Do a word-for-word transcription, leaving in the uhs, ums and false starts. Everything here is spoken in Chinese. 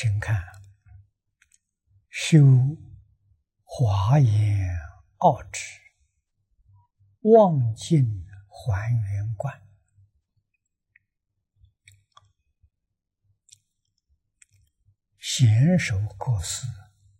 请看修华严奥旨望尽还原观，贤首各师